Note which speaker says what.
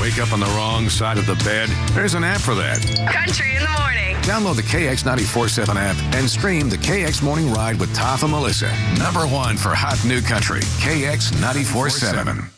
Speaker 1: Wake up on the wrong side of the bed? There's an app for that.
Speaker 2: Country in the morning.
Speaker 1: Download the KX 94.7 app and stream the KX Morning Ride with Toth and Melissa. #1 for hot new country. KX 94.7.